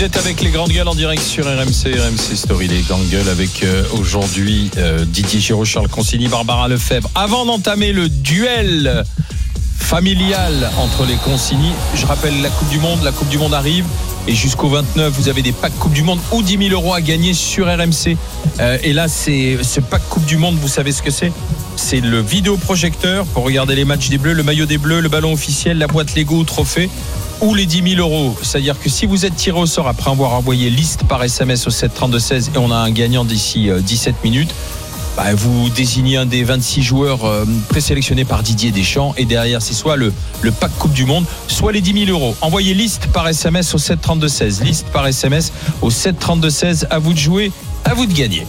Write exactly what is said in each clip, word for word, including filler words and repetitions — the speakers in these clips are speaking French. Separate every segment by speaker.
Speaker 1: Vous êtes avec les Grandes Gueules en direct sur R M C, R M C Story, les Grandes Gueules avec euh, aujourd'hui euh, Didier Giraud, Charles Consigny, Barbara Lefebvre. Avant d'entamer le duel familial entre les Consigny, je rappelle la Coupe du Monde, la Coupe du Monde arrive et jusqu'au vingt-neuf, vous avez des packs Coupe du Monde ou dix mille euros à gagner sur R M C. Euh, et là, c'est ce pack Coupe du Monde, vous savez ce que c'est ? C'est le vidéoprojecteur pour regarder les matchs des Bleus, le maillot des Bleus, le ballon officiel, la boîte Lego ou trophée, ou les dix mille euros. C'est-à-dire que si vous êtes tiré au sort après avoir envoyé liste par S M S au sept trente-deux seize et on a un gagnant d'ici dix-sept minutes, bah vous désignez un des vingt-six joueurs euh, présélectionnés par Didier Deschamps et derrière c'est soit le, le pack Coupe du Monde, soit les dix mille euros. Envoyez liste par S M S au sept trente-deux seize. Liste par S M S au sept trente-deux seize. À vous de jouer, à vous de gagner.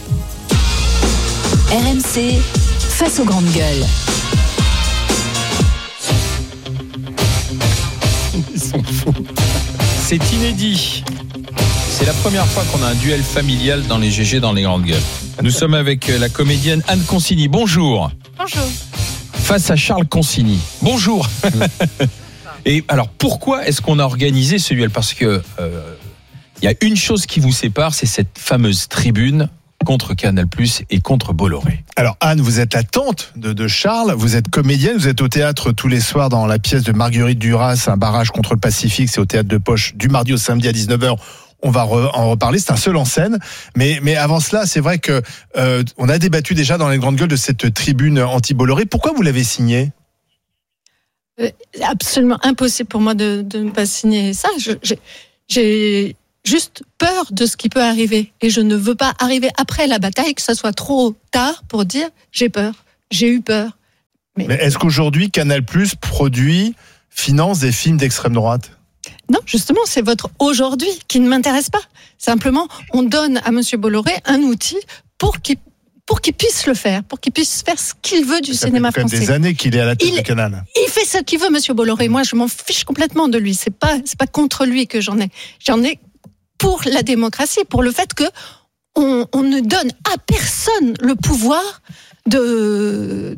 Speaker 2: R M C face aux Grandes Gueules.
Speaker 1: Ils sont fous. C'est inédit. C'est la première fois qu'on a un duel familial dans les G G dans les Grandes Gueules. Nous sommes avec la comédienne Anne Consigny. Bonjour.
Speaker 3: Bonjour.
Speaker 1: Face à Charles Consigny. Bonjour. Et alors, pourquoi est-ce qu'on a organisé ce duel ? Parce que euh, y a une chose qui vous sépare, c'est cette fameuse tribune contre Canal plus et contre Bolloré.
Speaker 4: Alors Anne, vous êtes la tante de, de Charles, vous êtes comédienne, vous êtes au théâtre tous les soirs dans la pièce de Marguerite Duras, Un barrage contre le Pacifique, c'est au théâtre de Poche du mardi au samedi à dix-neuf heures. On va re, en reparler, c'est un seul en scène. Mais, mais avant cela, c'est vrai que euh, on a débattu déjà dans les Grandes Gueules de cette tribune anti-Bolloré. Pourquoi vous l'avez signée ?
Speaker 3: euh, Absolument impossible pour moi de, de ne pas signer ça. Je, j'ai, j'ai juste peur de ce qui peut arriver. Et je ne veux pas arriver après la bataille, que ça soit trop tard pour dire j'ai peur, j'ai eu peur. Mais,
Speaker 4: mais est-ce qu'aujourd'hui, Canal plus produit, finance des films d'extrême droite ?
Speaker 3: Non, justement, c'est votre aujourd'hui qui ne m'intéresse pas. Simplement, on donne à Monsieur Bolloré un outil pour qu'il, pour qu'il puisse le faire, pour qu'il puisse faire ce qu'il veut du
Speaker 4: ça
Speaker 3: cinéma
Speaker 4: fait
Speaker 3: français.
Speaker 4: des années qu'il est à la tête
Speaker 3: il,
Speaker 4: du Canal.
Speaker 3: Il fait ce qu'il veut, Monsieur Bolloré. Moi, je m'en fiche complètement de lui. C'est pas, c'est pas contre lui que j'en ai. J'en ai pour la démocratie, pour le fait que on, on ne donne à personne le pouvoir de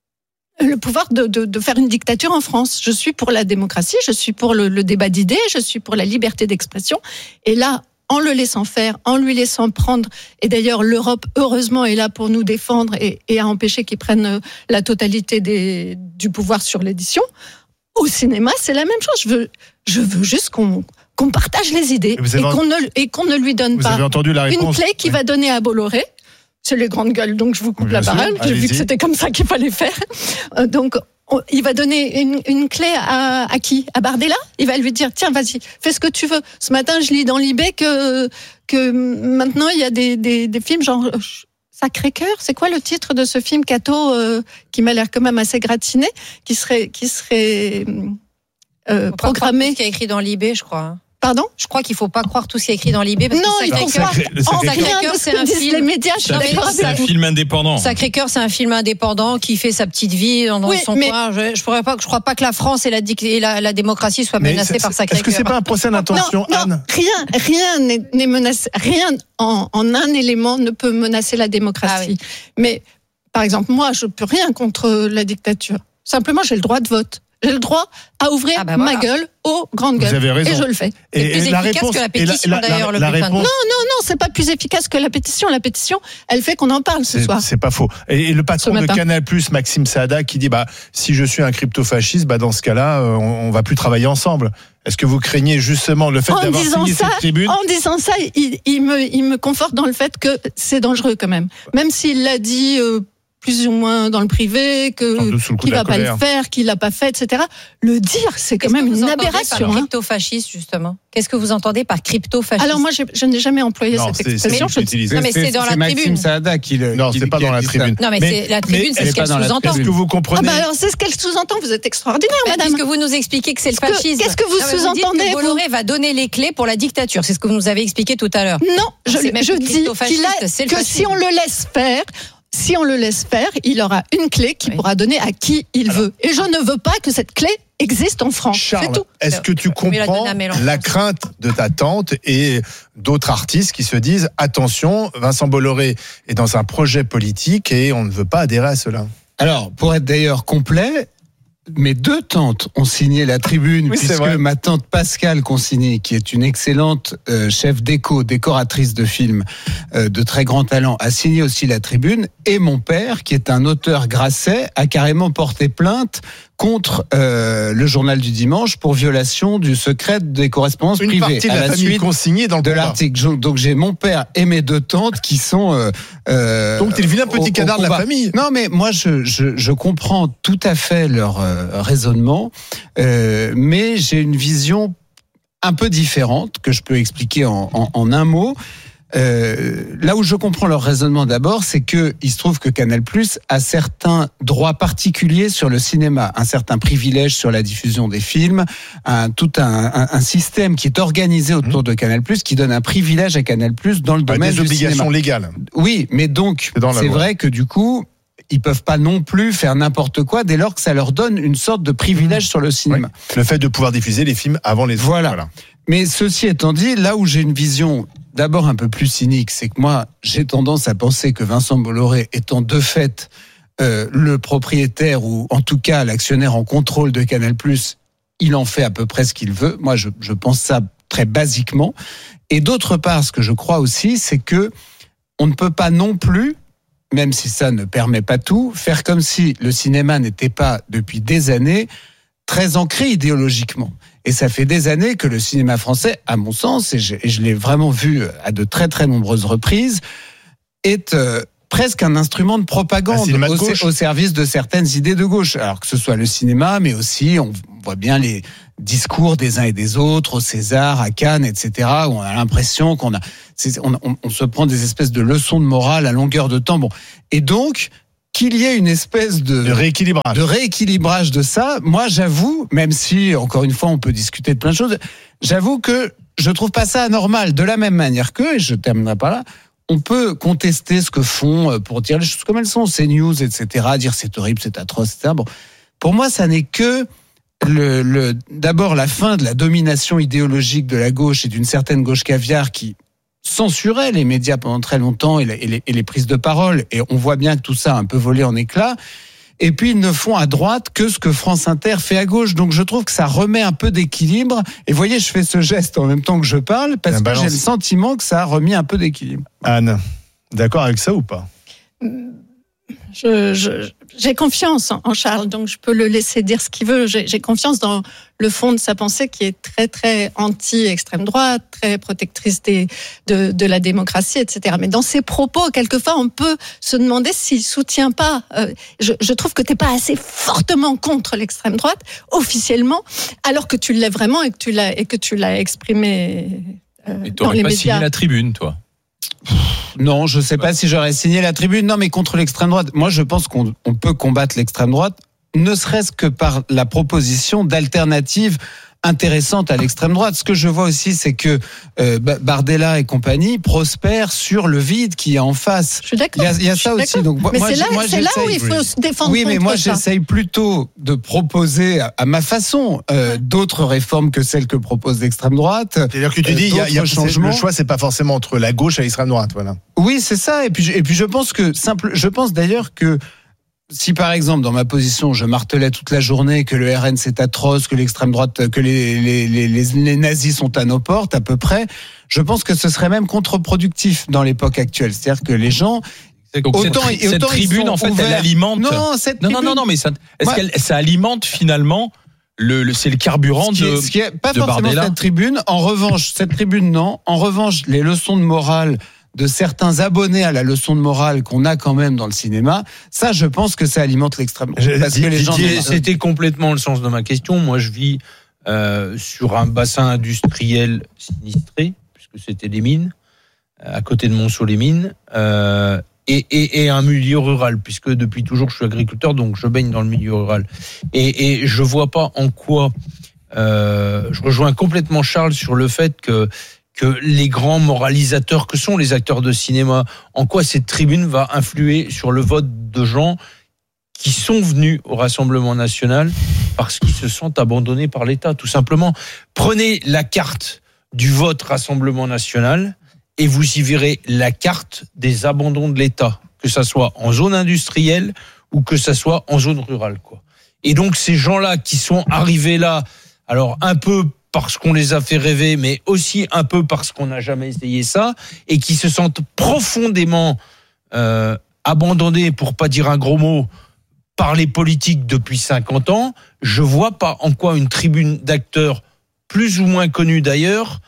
Speaker 3: le pouvoir de, de, de faire une dictature en France. Je suis pour la démocratie, je suis pour le, le débat d'idées, je suis pour la liberté d'expression. Et là, en le laissant faire, en lui laissant prendre, et d'ailleurs l'Europe, heureusement, est là pour nous défendre et, et à empêcher qu'ils prennent la totalité des, du pouvoir sur l'édition. Au cinéma, c'est la même chose. Je veux, je veux juste qu'on, qu'on partage les idées et, et, qu'on ne, et qu'on ne lui donne
Speaker 4: vous
Speaker 3: pas
Speaker 4: avez entendu la réponse,
Speaker 3: une clé qui
Speaker 4: ouais.
Speaker 3: va donner à Bolloré. C'est les Grandes Gueules, donc je vous coupe
Speaker 4: Bien
Speaker 3: la
Speaker 4: sûr,
Speaker 3: parole. J'ai
Speaker 4: allez-y.
Speaker 3: vu que c'était comme ça qu'il fallait faire. Euh, donc, on, il va donner une, une clé à, à qui ? À Bardella ? Il va lui dire, tiens, vas-y, fais ce que tu veux. Ce matin, je lis dans l'I B que, que maintenant, il y a des, des, des films genre Sacré-Cœur. C'est quoi le titre de ce film, Cato, euh, qui m'a l'air quand même assez gratiné, qui serait, qui serait euh, programmé.
Speaker 5: Tout ce qui est écrit dans l'I B, je crois.
Speaker 3: Pardon ?
Speaker 5: Je crois qu'il ne faut pas croire tout ce qui est écrit dans l'I B. Parce
Speaker 3: Non,
Speaker 5: que
Speaker 3: il faut
Speaker 5: Sacré-Cœur,
Speaker 3: croire
Speaker 4: le
Speaker 3: en
Speaker 4: Sacré-Cœur,
Speaker 3: rien de ce
Speaker 5: c'est
Speaker 3: que
Speaker 5: un
Speaker 3: disent
Speaker 5: film.
Speaker 3: les médias. Je suis
Speaker 5: Non, mais
Speaker 3: d'accord
Speaker 1: C'est un
Speaker 3: avec vous.
Speaker 1: film indépendant.
Speaker 5: Sacré-Cœur, c'est un film indépendant qui fait sa petite vie dans
Speaker 3: Oui,
Speaker 5: son
Speaker 3: mais-
Speaker 5: coin. Je, je pourrais pas, je crois pas que la France et la, et la, la démocratie soient
Speaker 4: Mais
Speaker 5: menacées
Speaker 4: c'est-
Speaker 5: par
Speaker 4: c'est-
Speaker 5: Sacré-Cœur.
Speaker 4: Est-ce que c'est pas un procès d'intention,
Speaker 3: non,
Speaker 4: Anne ?
Speaker 3: non, rien, rien n'est, n'est menacé, rien en, en un élément ne peut menacer la démocratie.
Speaker 5: Ah oui.
Speaker 3: Mais, par exemple, moi, je peux rien contre la dictature. Simplement, j'ai le droit de vote. J'ai le droit à ouvrir
Speaker 5: Ah bah voilà.
Speaker 3: ma gueule aux grandes
Speaker 4: Vous
Speaker 3: gueules.
Speaker 4: avez raison.
Speaker 3: Et je le fais.
Speaker 5: C'est plus
Speaker 4: la
Speaker 5: efficace
Speaker 4: réponse-
Speaker 5: que la
Speaker 4: et la-
Speaker 5: pétition,
Speaker 4: la- la-
Speaker 5: d'ailleurs, le
Speaker 4: la
Speaker 5: bulletin.
Speaker 4: réponse-
Speaker 3: Non, non, non, c'est pas plus efficace que la pétition. La pétition, elle fait qu'on en parle ce
Speaker 4: C'est,
Speaker 3: soir.
Speaker 4: c'est pas faux. Et, et le patron
Speaker 3: Ce
Speaker 4: de
Speaker 3: matin.
Speaker 4: Canal plus, Maxime Saada, qui dit bah si je suis un crypto-fasciste, bah dans ce cas-là, euh, on, on va plus travailler ensemble. Est-ce que vous craignez justement le fait
Speaker 3: En
Speaker 4: d'avoir
Speaker 3: disant
Speaker 4: signé
Speaker 3: ça,
Speaker 4: cette tribune ?
Speaker 3: en disant ça, il, il me, il me conforte dans le fait que c'est dangereux quand même. Même s'il l'a dit euh, plus ou moins dans le privé,
Speaker 4: Sans
Speaker 3: que
Speaker 4: doute sous le coup
Speaker 3: qu'il
Speaker 4: de la
Speaker 3: va pas le
Speaker 4: colère.
Speaker 3: faire, qu'il l'a pas fait, et cetera. Le dire, c'est quand
Speaker 5: Qu'est-ce
Speaker 3: même
Speaker 5: que vous
Speaker 3: une
Speaker 5: entendez
Speaker 3: aberration.
Speaker 5: par
Speaker 3: Hein.
Speaker 5: crypto-fasciste, justement. Qu'est-ce que vous entendez par crypto-fasciste?
Speaker 3: Alors moi, je, je n'ai jamais employé
Speaker 4: Non,
Speaker 3: cette
Speaker 4: c'est- c'est
Speaker 3: expression.
Speaker 4: lui qui l'utilise.
Speaker 5: Non, mais c'est dans la
Speaker 6: Maxime
Speaker 5: tribune.
Speaker 6: Saada qui le.
Speaker 4: Non,
Speaker 6: qui-
Speaker 4: c'est pas
Speaker 6: qui a
Speaker 4: dans la
Speaker 6: dit ça.
Speaker 4: tribune.
Speaker 5: Non, mais, c'est la tribune,
Speaker 4: mais
Speaker 5: c'est ce
Speaker 4: est-ce
Speaker 5: qu'elle
Speaker 6: pas dans la
Speaker 5: sous-entend.
Speaker 4: Est-ce que vous
Speaker 3: Ah
Speaker 4: comprenez
Speaker 3: bah alors c'est ce qu'elle sous-entend. Vous êtes extraordinaire,
Speaker 5: Bah,
Speaker 3: madame.
Speaker 5: puisque vous nous expliquez que c'est le
Speaker 3: Qu'est-ce que-
Speaker 5: fascisme.
Speaker 3: qu'est-ce que vous
Speaker 5: Non, mais dites
Speaker 3: sous-entendez,
Speaker 5: que Bolloré va donner les clés pour la dictature. C'est ce que vous nous avez expliqué tout à l'heure.
Speaker 3: Non, je,
Speaker 5: C'est même
Speaker 3: je
Speaker 5: plus
Speaker 3: dis qu'il
Speaker 5: crypto-fasciste,
Speaker 3: a,
Speaker 5: c'est le
Speaker 3: que
Speaker 5: fascisme.
Speaker 3: si on le laisse faire, si on le laisse faire, il aura une clé qu'il
Speaker 5: Oui.
Speaker 3: pourra donner à qui il veut. Et je ne veux pas que cette clé existe en France. C'est
Speaker 4: Charles,
Speaker 3: tout.
Speaker 4: est-ce que tu
Speaker 5: Mais la
Speaker 4: comprends
Speaker 5: donner à Mélenchon.
Speaker 4: la crainte de ta tante et d'autres artistes qui se disent attention, Vincent Bolloré est dans un projet politique et on ne veut pas adhérer à cela?
Speaker 6: Alors, pour être d'ailleurs complet, mes deux tantes ont signé la tribune,
Speaker 4: oui,
Speaker 6: puisque ma tante Pascale Consigny, qui est une excellente euh, chef déco, décoratrice de films euh, de très grand talent, a signé aussi la tribune. Et mon père, qui est un auteur grasset, a carrément porté plainte contre euh, le journal du dimanche pour violation du secret des correspondances
Speaker 4: Une
Speaker 6: privées.
Speaker 4: partie de
Speaker 6: à
Speaker 4: la,
Speaker 6: la
Speaker 4: famille
Speaker 6: suite
Speaker 4: consignée dans le
Speaker 6: de
Speaker 4: combat.
Speaker 6: l'article. Donc j'ai mon père et mes deux tantes qui sont euh, euh,
Speaker 4: Donc t'es le vilain petit
Speaker 6: au-
Speaker 4: canard
Speaker 6: au
Speaker 4: de la
Speaker 6: combat.
Speaker 4: famille.
Speaker 6: Non, mais moi je je, je comprends tout à fait leur euh, raisonnement, euh, mais j'ai une vision un peu différente que je peux expliquer en, en, en un mot. Euh, là où je comprends leur raisonnement d'abord, c'est que il se trouve que Canal+ a certains droits particuliers sur le cinéma, un certain privilège sur la diffusion des films, un, tout un, un, un système qui est organisé autour de Canal+, qui donne un privilège à Canal+ dans le
Speaker 4: Bah,
Speaker 6: domaine
Speaker 4: des
Speaker 6: du
Speaker 4: obligations
Speaker 6: cinéma.
Speaker 4: légales.
Speaker 6: Oui, mais donc
Speaker 4: C'est dans la
Speaker 6: c'est
Speaker 4: loi.
Speaker 6: vrai que du coup, ils peuvent pas non plus faire n'importe quoi dès lors que ça leur donne une sorte de privilège sur le cinéma.
Speaker 4: Le fait de pouvoir diffuser les films avant les autres.
Speaker 6: Voilà. Mais ceci étant dit, là où j'ai une vision d'abord un peu plus cynique, c'est que moi, j'ai tendance à penser que Vincent Bolloré étant de fait euh, le propriétaire ou en tout cas l'actionnaire en contrôle de Canal+, il en fait à peu près ce qu'il veut. Moi, je, je pense ça très basiquement. Et d'autre part, ce que je crois aussi, c'est que on ne peut pas non plus, même si ça ne permet pas tout, faire comme si le cinéma n'était pas, depuis des années, très ancré idéologiquement. Et ça fait des années que le cinéma français, à mon sens, et je, et je l'ai vraiment vu à de très très nombreuses reprises, est euh, presque un instrument de propagande
Speaker 4: cinéma de
Speaker 6: au,
Speaker 4: gauche.
Speaker 6: au service de certaines idées de gauche. Alors que ce soit le cinéma, mais aussi on voit bien les discours des uns et des autres au César, à Cannes, et cetera, où on a l'impression qu'on a, c'est, on, on, on se prend des espèces de leçons de morale à longueur de temps. Bon, et donc qu'il y ait une espèce de,
Speaker 4: De rééquilibrage.
Speaker 6: de rééquilibrage de ça, moi j'avoue, même si encore une fois on peut discuter de plein de choses, j'avoue que je trouve pas ça anormal. De la même manière que, et je terminerai par là, on peut contester ce que font euh, pour dire les choses comme elles sont, CNews, et cetera, dire c'est horrible, c'est atroce, et cetera. Bon, pour moi ça n'est que le, le d'abord la fin de la domination idéologique de la gauche et d'une certaine gauche caviar qui censurait les médias pendant très longtemps et les, et, les, et les prises de parole, et on voit bien que tout ça a un peu volé en éclats. Et puis ils ne font à droite que ce que France Inter fait à gauche. Donc je trouve que ça remet un peu d'équilibre. Et vous voyez, je fais ce geste en même temps que je parle parce
Speaker 4: La
Speaker 6: que
Speaker 4: balance.
Speaker 6: j'ai le sentiment que ça a remis un peu d'équilibre.
Speaker 4: Anne, d'accord avec ça ou pas?
Speaker 3: Je, je, j'ai confiance en Charles, donc je peux le laisser dire ce qu'il veut. J'ai, j'ai confiance dans le fond de sa pensée qui est très, très anti-extrême droite, très protectrice des, de, de la démocratie, et cetera. Mais dans ses propos, quelquefois, on peut se demander s'il soutient pas. Euh, je, je trouve que t'es pas assez fortement contre l'extrême droite, officiellement, alors que tu l'es vraiment et que tu l'as, et que tu l'as exprimé euh,
Speaker 1: Et
Speaker 3: dans
Speaker 1: t'aurais
Speaker 3: les
Speaker 1: pas
Speaker 3: médias.
Speaker 1: signé la tribune, toi.
Speaker 6: Non, je sais pas si j'aurais signé la tribune. Non, mais contre l'extrême droite. Moi, je pense qu'on on peut combattre l'extrême droite, ne serait-ce que par la proposition d'alternatives intéressantes à l'extrême droite. Ce que je vois aussi, c'est que euh, Bardella et compagnie prospèrent sur le vide qui est en face.
Speaker 3: Je suis d'accord.
Speaker 6: Il y a, il y a
Speaker 3: Je
Speaker 6: ça
Speaker 3: suis
Speaker 6: aussi.
Speaker 3: d'accord.
Speaker 6: Donc, moi,
Speaker 3: Mais
Speaker 6: moi,
Speaker 3: c'est là,
Speaker 6: moi,
Speaker 3: c'est là où
Speaker 6: j'essaye-
Speaker 3: il faut se défendre
Speaker 6: Oui, mais
Speaker 3: contre
Speaker 6: moi,
Speaker 3: ça.
Speaker 6: j'essaye plutôt de proposer à, à ma façon euh, d'autres réformes que celles que propose l'extrême droite.
Speaker 4: C'est-à-dire que tu
Speaker 6: Euh,
Speaker 4: dis, il y a, il y a
Speaker 6: d'autres
Speaker 4: c'est-
Speaker 6: changements.
Speaker 4: le choix, c'est pas forcément entre la gauche et l'extrême droite, voilà.
Speaker 6: Oui, c'est ça. Et puis, je- et puis, je pense que simple. Je pense d'ailleurs que si par exemple dans ma position je martelais toute la journée que le R N c'est atroce, que l'extrême droite, que les, les, les, les, les nazis sont à nos portes à peu près, je pense que ce serait même contre-productif dans l'époque actuelle. C'est-à-dire que les gens
Speaker 1: Donc
Speaker 6: Autant-
Speaker 1: cette,
Speaker 6: et
Speaker 1: cette
Speaker 6: autant ils
Speaker 1: tribune,
Speaker 6: sont
Speaker 1: en fait, elle
Speaker 6: ouverts.
Speaker 1: alimente.
Speaker 6: non cette
Speaker 1: non, non,
Speaker 6: tribune-
Speaker 1: non, non, mais ça, est-ce
Speaker 6: Ouais.
Speaker 1: qu'elle, ça alimente finalement le, le c'est le carburant
Speaker 6: ce qui,
Speaker 1: de.
Speaker 6: est, ce qui est pas
Speaker 1: de
Speaker 6: forcément
Speaker 1: Bardella.
Speaker 6: cette tribune. En revanche, cette tribune, non. En revanche, les leçons de morale de certains abonnés à la leçon de morale qu'on a quand même dans le cinéma, ça, je pense que ça alimente l'extrême droite.
Speaker 4: Je-
Speaker 6: Parce que les gens,
Speaker 7: C'était- C'était complètement le sens de ma question. Moi, je vis euh, sur un bassin industriel sinistré, puisque c'était des mines, à côté de Monceau-les-Mines, euh, et, et, et un milieu rural, puisque depuis toujours je suis agriculteur, donc je baigne dans le milieu rural. Et, et je vois pas en quoi. Euh, je rejoins complètement Charles sur le fait que que les grands moralisateurs que sont les acteurs de cinéma, en quoi cette tribune va influer sur le vote de gens qui sont venus au Rassemblement national parce qu'ils se sentent abandonnés par l'État, tout simplement. Prenez la carte du vote Rassemblement national et vous y verrez la carte des abandons de l'État, que ça soit en zone industrielle ou que ça soit en zone rurale, quoi. Et donc ces gens-là qui sont arrivés là, alors un peu parce qu'on les a fait rêver, mais aussi un peu parce qu'on n'a jamais essayé ça, et qui se sentent profondément euh, abandonnés, pour pas dire un gros mot, par les politiques depuis cinquante ans, je vois pas en quoi une tribune d'acteurs plus ou moins connus d'ailleurs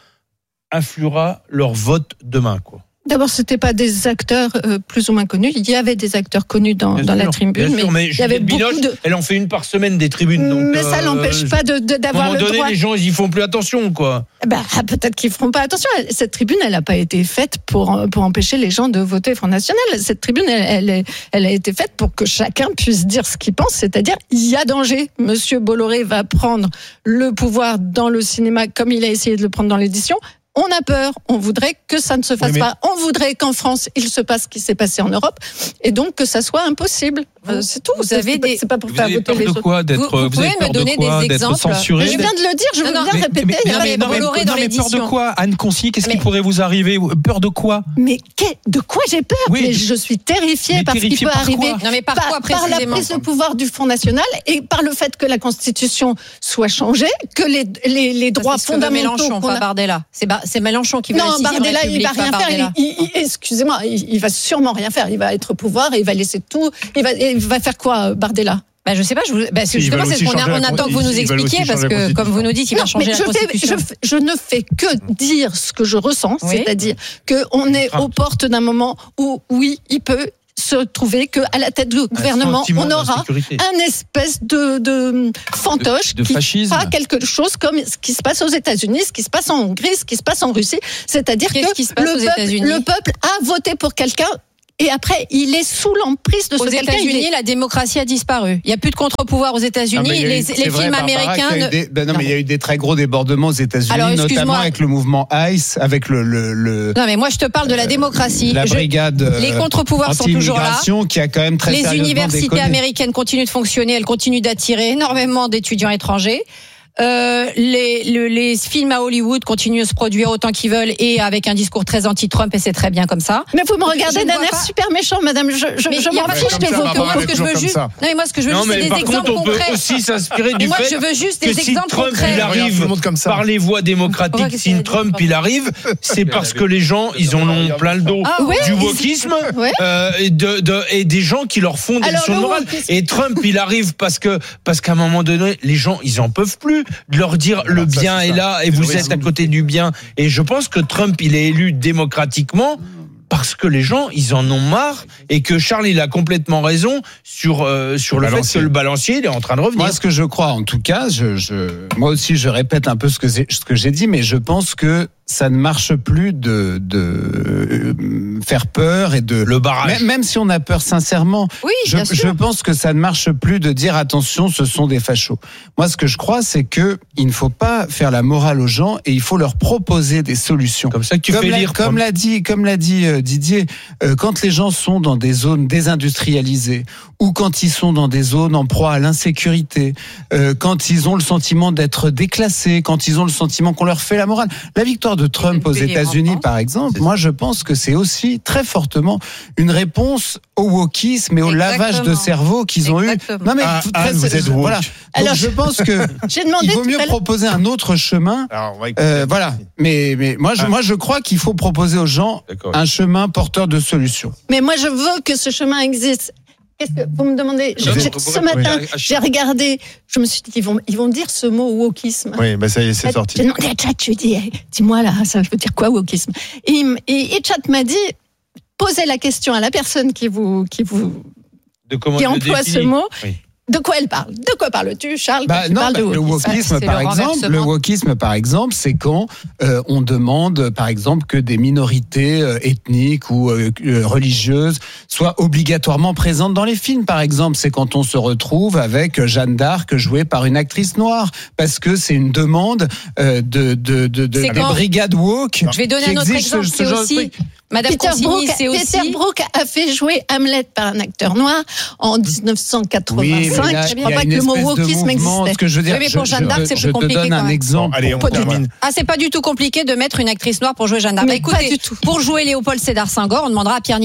Speaker 7: influera leur vote demain, quoi.
Speaker 3: D'abord, c'était pas des acteurs euh, plus ou moins connus. Il y avait des acteurs connus dans, dans la tribune,
Speaker 7: bien sûr, mais
Speaker 3: il y avait
Speaker 7: Juliette
Speaker 3: beaucoup
Speaker 7: Binoche,
Speaker 3: de.
Speaker 7: elle en fait une par semaine des tribunes. Donc,
Speaker 3: mais ça
Speaker 7: euh,
Speaker 3: l'empêche pas de, de,
Speaker 7: À un
Speaker 3: d'avoir
Speaker 7: moment
Speaker 3: le
Speaker 7: donné,
Speaker 3: droit.
Speaker 7: les gens, ils y font plus attention, quoi.
Speaker 3: Ben, peut-être qu'ils feront pas attention. Cette tribune, elle n'a pas été faite pour pour empêcher les gens de voter Front National. Cette tribune, elle, elle, est, elle a été faite pour que chacun puisse dire ce qu'il pense, c'est-à-dire il y a danger. Monsieur Bolloré va prendre le pouvoir dans le cinéma comme il a essayé de le prendre dans l'édition. On a peur, on voudrait que ça ne se fasse oui, mais... pas. On voudrait qu'en France, il se passe ce qui s'est passé en Europe, et donc que ça soit impossible. Euh, c'est tout.
Speaker 5: Vous
Speaker 3: c'est,
Speaker 5: avez
Speaker 3: c'est,
Speaker 5: des...
Speaker 3: pas, c'est pas pour
Speaker 1: vous
Speaker 3: faire
Speaker 1: avez
Speaker 3: voter
Speaker 1: peur
Speaker 3: les
Speaker 1: de
Speaker 3: autres.
Speaker 1: quoi d'être,
Speaker 5: Vous, vous,
Speaker 1: vous avez
Speaker 5: pouvez
Speaker 1: peur
Speaker 5: me donner
Speaker 1: de quoi,
Speaker 5: des
Speaker 1: d'être
Speaker 5: exemples.
Speaker 1: censuré.
Speaker 3: Je viens de le dire, je veux
Speaker 5: non,
Speaker 3: bien
Speaker 5: mais,
Speaker 3: répéter.
Speaker 5: mais,
Speaker 3: il y a
Speaker 5: non, mais,
Speaker 3: pas
Speaker 5: non, mais, Bolloré dans
Speaker 1: mais peur de
Speaker 5: l'édition.
Speaker 1: quoi, Anne Consigny? Qu'est-ce
Speaker 5: mais...
Speaker 1: qui pourrait vous arriver? Peur de quoi?
Speaker 3: Mais de quoi j'ai peur?
Speaker 1: Oui,
Speaker 3: mais
Speaker 1: de...
Speaker 3: je suis terrifiée
Speaker 1: mais
Speaker 3: par ce qui peut arriver.
Speaker 5: Non, mais par,
Speaker 3: par,
Speaker 5: quoi,
Speaker 3: par la prise de pouvoir du Front National et par le fait que la Constitution soit changée, que les, les, les droits
Speaker 5: c'est
Speaker 3: fondamentaux.
Speaker 5: Mélenchon, pas Bardella. C'est, ba... c'est Mélenchon qui veut
Speaker 3: non,
Speaker 5: la sixième
Speaker 3: Bardella,
Speaker 5: République,
Speaker 3: il va rien faire. Il, il, il, excusez-moi, il, il va sûrement rien faire. Il va être au pouvoir et il va laisser tout. Il va, il va faire quoi, Bardella?
Speaker 5: Ben je sais pas, je vous... ben, justement c'est ce qu'on a, on attend que vous nous expliquiez parce que comme vous nous dites il va changer
Speaker 3: non,
Speaker 5: la
Speaker 3: je
Speaker 5: Constitution.
Speaker 3: Fais, je, je ne fais que dire ce que je ressens, oui. C'est-à-dire qu'on est aux portes d'un moment où oui, il peut se trouver qu'à la tête du gouvernement, on aura un espèce de, de fantoche
Speaker 1: de, de
Speaker 3: qui fera quelque chose comme ce qui se passe aux États-Unis, ce qui se passe en Hongrie, ce qui se passe en Russie. C'est-à-dire
Speaker 5: Qu'est-ce
Speaker 3: que
Speaker 5: qui se passe
Speaker 3: le,
Speaker 5: aux
Speaker 3: peuple,
Speaker 5: États-Unis
Speaker 3: le peuple a voté pour quelqu'un. Et après, il est sous l'emprise de ce
Speaker 5: aux
Speaker 3: quelqu'un.
Speaker 5: Aux États-Unis,
Speaker 3: est...
Speaker 5: la démocratie a disparu. Il n'y a plus de contre-pouvoir aux États-Unis.
Speaker 6: Non,
Speaker 5: les
Speaker 6: eu,
Speaker 5: les
Speaker 6: vrai,
Speaker 5: films
Speaker 6: Barbara,
Speaker 5: américains.
Speaker 6: Des... Ben non, non, mais il y a eu des très gros débordements aux États-Unis,
Speaker 5: Alors,
Speaker 6: notamment avec le mouvement ICE, avec le, le, le.
Speaker 5: Non, mais moi, je te parle de la démocratie.
Speaker 6: La brigade.
Speaker 5: Je... Les contre-pouvoirs sont toujours là.
Speaker 6: Qui a quand même très
Speaker 5: les universités
Speaker 6: déconné.
Speaker 5: américaines continuent de fonctionner. Elles continuent d'attirer énormément d'étudiants étrangers. Euh, les, le, les films à Hollywood continuent de se produire autant qu'ils veulent et avec un discours très anti-Trump et c'est très bien comme ça.
Speaker 3: Mais vous me regardez d'un air super méchant, madame. Je, je,
Speaker 5: mais
Speaker 3: je m'en fiche de vos
Speaker 5: propos. Que je veux juste. Non, mais moi, ce que je veux
Speaker 7: non,
Speaker 5: juste, c'est des
Speaker 7: par
Speaker 5: exemples
Speaker 7: contre, on
Speaker 5: concrets.
Speaker 7: peut aussi s'inspirer du
Speaker 5: moi,
Speaker 7: fait
Speaker 5: je veux juste des
Speaker 7: que
Speaker 5: exemples
Speaker 7: si Trump
Speaker 5: concrets.
Speaker 7: il arrive par les voies démocratiques, si Trump il arrive, c'est parce que les gens ils en ont plein le dos
Speaker 5: ah, ouais,
Speaker 7: du wokisme
Speaker 3: ouais.
Speaker 7: euh, et, de, de, et des gens qui leur font des leçons de morale. Et Trump il arrive parce que parce qu'à un moment donné, les gens ils en peuvent plus de leur dire le bien est là et vous êtes à côté du bien. Et je pense que Trump, il est élu démocratiquement parce que les gens, ils en ont marre et que Charles, il a complètement raison sur euh, sur le balancier. fait que le balancier, il est en train de revenir.
Speaker 6: Moi, ce que je crois, en tout cas, je, je moi aussi, je répète un peu ce que ce que j'ai dit, mais je pense que ça ne marche plus de, de faire peur et de
Speaker 7: le barrage.
Speaker 6: Même, même si on a peur sincèrement,
Speaker 5: oui,
Speaker 6: je, je pense que ça ne marche plus de dire attention, ce sont des fachos. Moi, ce que je crois, c'est que il ne faut pas faire la morale aux gens et il faut leur proposer des solutions.
Speaker 7: Comme ça que tu
Speaker 6: comme
Speaker 7: fais
Speaker 6: l'a,
Speaker 7: lire.
Speaker 6: Comme l'a dit, comme l'a dit Didier, euh, quand les gens sont dans des zones désindustrialisées ou quand ils sont dans des zones en proie à l'insécurité, euh, quand ils ont le sentiment d'être déclassés, quand ils ont le sentiment qu'on leur fait la morale, la victoire de Trump aux États-Unis, par exemple, moi je pense que c'est aussi très fortement une réponse au wokisme et au Exactement. lavage de cerveau qu'ils ont Exactement. eu.
Speaker 4: Non mais ah, ah, vous êtes
Speaker 6: voilà. Alors je pense que
Speaker 3: j'ai demandé
Speaker 6: il vaut mieux proposer un autre chemin. Alors, euh, voilà. Mais mais moi je ah. moi je crois qu'il faut proposer aux gens D'accord. un chemin porteur de solutions.
Speaker 3: Mais moi je veux que ce chemin existe. Qu'est-ce que vous me demandez? je, je, Ce matin, j'ai regardé, je me suis dit, ils vont, ils vont dire ce mot wokisme.
Speaker 4: Oui, bah ça y est, c'est sorti.
Speaker 3: J'ai demandé à Chat, je lui ai dit, hey, dis-moi là, ça veut dire quoi wokisme? Et, et, et Chat m'a dit, posez la question à la personne qui vous, qui vous,
Speaker 7: de comment
Speaker 3: qui emploie ce mot.
Speaker 7: Oui.
Speaker 3: De quoi elle parle? De quoi parles-tu, Charles?
Speaker 6: bah,
Speaker 3: tu
Speaker 6: non,
Speaker 3: parles
Speaker 6: bah,
Speaker 3: de
Speaker 6: le wokisme,
Speaker 5: bah,
Speaker 6: par
Speaker 5: le
Speaker 6: exemple, le wokisme, par exemple, c'est quand euh, on demande, par exemple, que des minorités euh, ethniques ou euh, religieuses soient obligatoirement présentes dans les films. Par exemple, c'est quand on se retrouve avec Jeanne d'Arc jouée par une actrice noire, parce que c'est une demande euh, de de de, de la brigade woke.
Speaker 5: Je vais donner un autre exemple. Ce, ce c'est aussi. Madame
Speaker 3: Peter
Speaker 5: Consigny,
Speaker 3: Brook,
Speaker 5: c'est aussi...
Speaker 3: Peter Brook a fait jouer Hamlet par un acteur noir en dix-neuf cent quatre-vingt-cinq.
Speaker 6: Oui,
Speaker 3: je ne crois pas que le mot wokisme existait.
Speaker 6: Ce que je veux dire,
Speaker 5: oui, mais pour
Speaker 6: je,
Speaker 5: Jeanne d'Arc, c'est
Speaker 6: je
Speaker 5: plus compliqué.
Speaker 6: Je te donne un exemple.
Speaker 4: Bon, allez, on termine.
Speaker 5: Ah, c'est pas du tout compliqué de mettre une actrice noire pour jouer Jeanne d'Arc.
Speaker 3: Mais
Speaker 5: bah, écoutez,
Speaker 3: pas du tout.
Speaker 5: Pour jouer Léopold Sédar Senghor, on demandera à Pierre Ninet.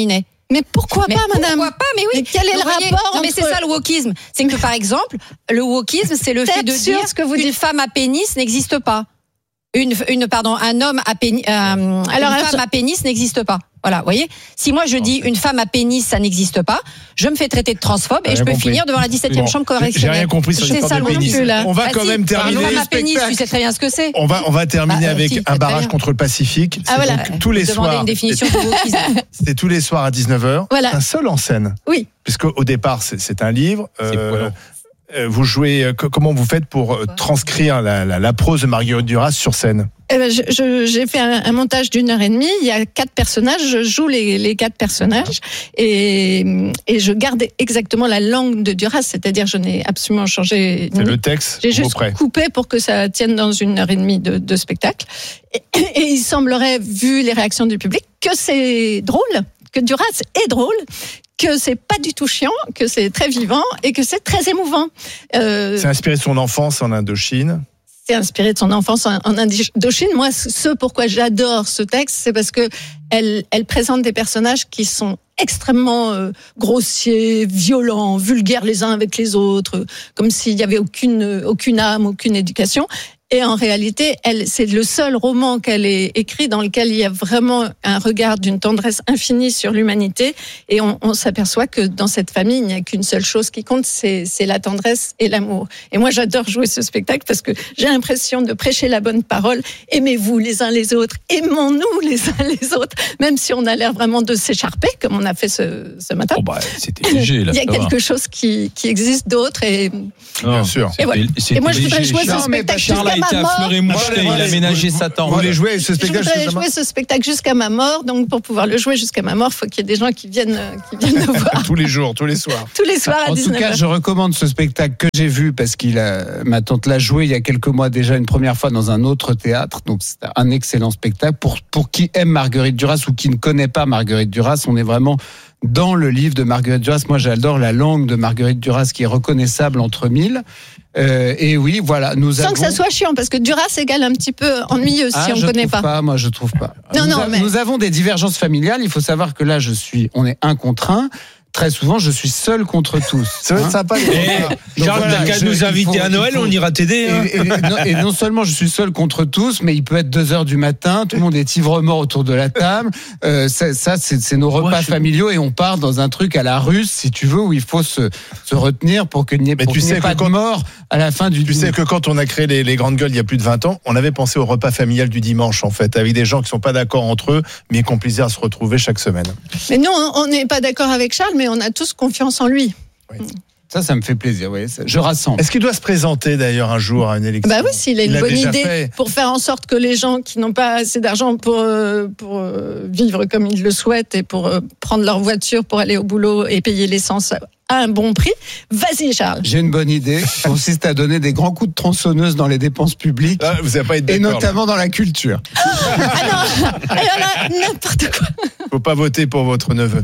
Speaker 3: Mais pourquoi
Speaker 5: Mais
Speaker 3: pas, madame?
Speaker 5: Pourquoi pas? Mais oui.
Speaker 3: Mais quel est
Speaker 5: Donc,
Speaker 3: le
Speaker 5: voyez,
Speaker 3: rapport
Speaker 5: Non, mais
Speaker 3: entre-
Speaker 5: c'est ça le wokisme. C'est que par exemple, le wokisme, c'est le
Speaker 3: C'est
Speaker 5: fait de
Speaker 3: absurde
Speaker 5: dire
Speaker 3: ce que vous
Speaker 5: qu'une
Speaker 3: dites.
Speaker 5: femme à pénis n'existe pas. Une, une, pardon, un homme à pénis, euh,
Speaker 3: Alors,
Speaker 5: une femme à pénis n'existe pas. Voilà, vous voyez. Si moi je dis une femme à pénis, ça n'existe pas, je me fais traiter de transphobe et
Speaker 4: J'ai
Speaker 5: je peux
Speaker 4: compris.
Speaker 5: finir devant la dix-septième
Speaker 4: Bon,
Speaker 5: chambre
Speaker 4: j'ai
Speaker 5: correctionnelle.
Speaker 4: rien compris sur
Speaker 5: C'est
Speaker 4: l'histoire
Speaker 5: ça
Speaker 4: de
Speaker 5: le
Speaker 4: pénis.
Speaker 5: wokisme.
Speaker 3: là.
Speaker 4: On va
Speaker 5: Ah,
Speaker 4: quand
Speaker 5: si,
Speaker 4: même
Speaker 5: Une
Speaker 4: terminer.
Speaker 5: femme à pénis,
Speaker 6: spectacle.
Speaker 5: tu sais très bien ce que c'est.
Speaker 4: On va, on va terminer
Speaker 5: Bah,
Speaker 4: avec
Speaker 5: si,
Speaker 4: un
Speaker 5: très
Speaker 4: barrage
Speaker 5: bien.
Speaker 4: contre le Pacifique.
Speaker 3: Ah,
Speaker 4: C'est
Speaker 3: voilà.
Speaker 4: donc tous les
Speaker 5: Demandez
Speaker 4: soirs.
Speaker 5: une définition du wokisme.
Speaker 4: C'est tous les soirs à dix-neuf heures.
Speaker 3: Voilà.
Speaker 4: Un seul en scène.
Speaker 3: Oui.
Speaker 4: Puisque au départ, c'est, c'est un livre.
Speaker 7: C'est
Speaker 4: Euh,
Speaker 7: poilant.
Speaker 4: euh, vous jouez. euh, co- Comment vous faites pour euh, transcrire la, la, la prose de Marguerite Duras sur scène?
Speaker 3: Eh ben, je- je- j'ai fait un, un montage d'une heure et demie. Il y a quatre personnages. Je joue les, les quatre personnages et, et je garde exactement la langue de Duras, c'est-à-dire je n'ai absolument changé.
Speaker 4: C'est le texte.
Speaker 3: J'ai
Speaker 4: au
Speaker 3: juste
Speaker 4: près.
Speaker 3: coupé pour que ça tienne dans une heure et demie de, de spectacle. Et, et il semblerait, vu les réactions du public, que c'est drôle, que Duras est drôle, que c'est pas du tout chiant, que c'est très vivant et que c'est très émouvant. Euh,
Speaker 4: C'est inspiré de son enfance en Indochine.
Speaker 3: c'est inspiré de son enfance en, en Indochine. Moi, ce pourquoi j'adore ce texte, c'est parce que elle, elle présente des personnages qui sont extrêmement euh, grossiers, violents, vulgaires les uns avec les autres, comme s'il y avait aucune aucune âme, aucune éducation. Et en réalité, elle, c'est le seul roman qu'elle ait écrit dans lequel il y a vraiment un regard d'une tendresse infinie sur l'humanité. Et on, on s'aperçoit que dans cette famille, il n'y a qu'une seule chose qui compte, c'est, c'est la tendresse et l'amour. Et moi, j'adore jouer ce spectacle parce que j'ai l'impression de prêcher la bonne parole. Aimez-vous les uns les autres, aimons-nous les uns les autres, même si on a l'air vraiment de s'écharper, comme on a fait ce, ce matin.
Speaker 1: Oh bah, c'était léger, là.
Speaker 3: Il y a
Speaker 1: ça va.
Speaker 3: quelque chose qui, qui existe d'autre. Et,
Speaker 4: Bien sûr.
Speaker 3: et, voilà.
Speaker 1: C'était
Speaker 3: et moi, je voudrais
Speaker 1: léger.
Speaker 3: jouer ce
Speaker 1: Charles,
Speaker 3: spectacle
Speaker 1: Charles
Speaker 3: jusqu'à
Speaker 1: a été
Speaker 3: ma
Speaker 1: à
Speaker 3: mort.
Speaker 1: Fleury-Mouchelet, il a aménagé sa
Speaker 4: Vous
Speaker 1: tente.
Speaker 4: voulez jouer avec ce
Speaker 3: Je
Speaker 4: spectacle
Speaker 3: voudrais
Speaker 4: justement
Speaker 3: jouer ce spectacle jusqu'à ma mort, donc pour pouvoir le jouer jusqu'à ma mort, il faut qu'il y ait des gens qui viennent, euh, qui viennent le voir
Speaker 4: tous les jours, tous les soirs.
Speaker 3: tous les soirs à
Speaker 6: En tout
Speaker 3: dix-neuf
Speaker 6: cas,
Speaker 3: heures.
Speaker 6: je recommande ce spectacle que j'ai vu parce qu'il a, ma tante l'a joué il y a quelques mois déjà une première fois dans un autre théâtre. Donc c'est un excellent spectacle pour pour qui aime Marguerite Duras ou qui ne connaît pas Marguerite Duras. On est vraiment dans le livre de Marguerite Duras. Moi, j'adore la langue de Marguerite Duras qui est reconnaissable entre mille. Euh, et oui, voilà, nous
Speaker 3: Sans
Speaker 6: avons.
Speaker 3: que ça soit chiant, parce que Duras égale un petit peu ennuyeux si
Speaker 6: Ah,
Speaker 3: on
Speaker 6: je
Speaker 3: ne connaît
Speaker 6: trouve
Speaker 3: pas.
Speaker 6: Moi, je trouve pas.
Speaker 3: Non,
Speaker 6: nous,
Speaker 3: non,
Speaker 6: a-
Speaker 3: mais-
Speaker 6: nous avons des divergences familiales. Il faut savoir que là, je suis, on est un contre un. Très souvent, je suis seul contre tous.
Speaker 4: Ça va être
Speaker 6: Hein.
Speaker 4: sympa. les
Speaker 7: Eh,
Speaker 4: gens.
Speaker 6: Donc
Speaker 7: Charles,
Speaker 6: voilà,
Speaker 7: t'as qu'à
Speaker 6: je-
Speaker 7: nous
Speaker 6: il
Speaker 7: inviter
Speaker 6: faut-
Speaker 7: à Noël,
Speaker 6: il faut-
Speaker 7: on ira t'aider. hein.
Speaker 6: Et, et- non, et non seulement je suis seul contre tous, mais il peut être deux heures du matin, tout le monde est ivre-mort autour de la table. Euh, ça, ça, c'est, c'est nos repas
Speaker 7: Ouais, je-
Speaker 6: familiaux et on part dans un truc à la russe, si tu veux, où il faut se, se retenir pour qu'il n'y ait,
Speaker 4: Mais
Speaker 6: pour
Speaker 4: tu
Speaker 6: qu'il n'y ait
Speaker 4: sais
Speaker 6: pas
Speaker 4: que
Speaker 6: de
Speaker 4: quand-
Speaker 6: mort à la fin du
Speaker 4: Tu
Speaker 6: dîner.
Speaker 4: sais que quand on a créé les, les Grandes Gueules il y a plus de vingt ans, on avait pensé au repas familial du dimanche, en fait, avec des gens qui sont pas d'accord entre eux, mais qui ont plaisir à se retrouver chaque semaine.
Speaker 3: Mais nous, on on n'est pas d'accord avec Charles, mais on a tous confiance en lui.
Speaker 6: Ça, ça me fait plaisir. Oui, ça- je rassemble.
Speaker 4: Est-ce qu'il doit se présenter d'ailleurs un jour à une élection?
Speaker 3: Bah oui, s'il a
Speaker 4: Il
Speaker 3: une
Speaker 4: l'a
Speaker 3: bonne
Speaker 4: déjà
Speaker 3: idée
Speaker 4: fait.
Speaker 3: pour faire en sorte que les gens qui n'ont pas assez d'argent pour, euh, pour euh, vivre comme ils le souhaitent et pour euh, prendre leur voiture pour aller au boulot et payer l'essence à un bon prix, vas-y Charles.
Speaker 6: J'ai une bonne idée. qui consiste à donner des grands coups de tronçonneuse dans les dépenses publiques.
Speaker 4: Ah, vous n'allez pas être
Speaker 6: Et
Speaker 4: d'accord. là.
Speaker 6: notamment dans la culture.
Speaker 3: Ah non, alors là, n'importe quoi.
Speaker 4: Faut pas voter pour votre neveu.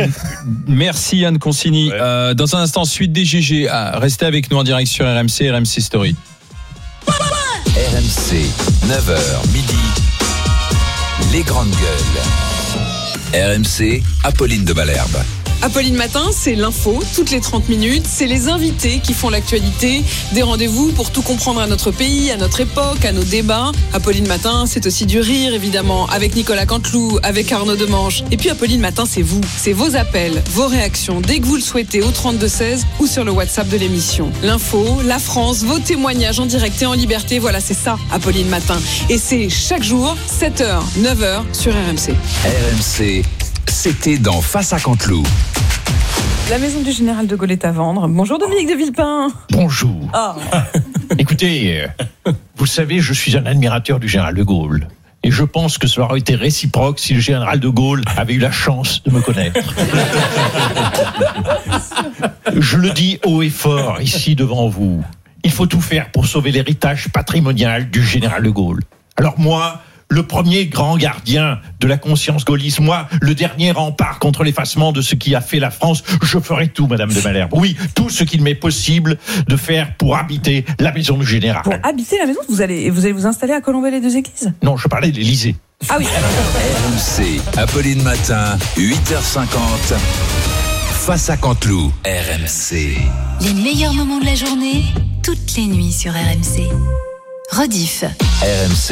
Speaker 1: Merci Anne Consigny.
Speaker 7: Ouais.
Speaker 1: Euh, dans un instant, suite des G G. Ah, restez avec nous en direct sur R M C, R M C Story.
Speaker 2: R M C, neuf heures midi. Les grandes gueules. R M C, Apolline de Malherbe.
Speaker 8: Apolline Matin, c'est l'info, toutes les trente minutes. C'est les invités qui font l'actualité. Des rendez-vous pour tout comprendre à notre pays, à notre époque, à nos débats. Apolline Matin, c'est aussi du rire, évidemment, avec Nicolas Canteloup, avec Arnaud Demange. Et puis Apolline Matin, c'est vous. C'est vos appels, vos réactions, dès que vous le souhaitez, au trente-deux seize ou sur le WhatsApp de l'émission. L'info, la France, vos témoignages en direct et en liberté. Voilà, c'est ça, Apolline Matin. Et c'est chaque jour, sept heures, neuf heures, sur R M C.
Speaker 2: R M C, c'était dans Face à Canteloup.
Speaker 8: La maison du général de Gaulle est à vendre. Bonjour Dominique de Villepin.
Speaker 9: Bonjour.
Speaker 8: Ah.
Speaker 9: Écoutez, euh, vous savez, je suis un admirateur du général de Gaulle. Et je pense que cela aurait été réciproque si le général de Gaulle avait eu la chance de me connaître. Je le dis haut et fort ici devant vous. Il faut tout faire pour sauver l'héritage patrimonial du général de Gaulle. Alors moi, le premier grand gardien de la conscience gaulliste, moi, le dernier rempart contre l'effacement de ce qui a fait la France, je ferai tout, Madame de Malherbe. Oui, tout ce qu'il m'est possible de faire pour habiter la maison du général.
Speaker 8: Pour habiter la maison, vous allez vous allez vous installer à Colombey-les-Deux-Églises.
Speaker 9: Non, je parlais de l'Élysée.
Speaker 5: Ah oui.
Speaker 2: R M C, Apolline Matin, huit heures cinquante. Face à Canteloup, R M C.
Speaker 10: Les meilleurs moments de la journée, toutes les nuits sur R M C. Rediff.
Speaker 2: R M C.